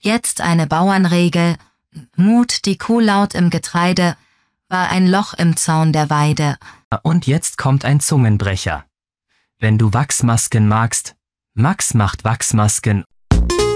Jetzt eine Bauernregel: Mut die Kuh laut im Getreide, war ein Loch im Zaun der Weide. Und jetzt kommt ein Zungenbrecher. Wenn du Wachsmasken magst, Max macht Wachsmasken